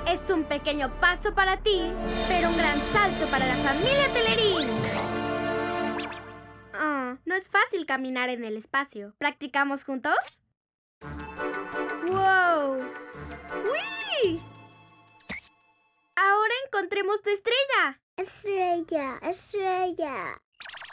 Es un pequeño paso para ti, pero un gran salto para la familia Telerín. No es fácil caminar en el espacio. ¿Practicamos juntos? ¡Wow! ¡Uy! Ahora encontremos tu estrella. Estrella, estrella.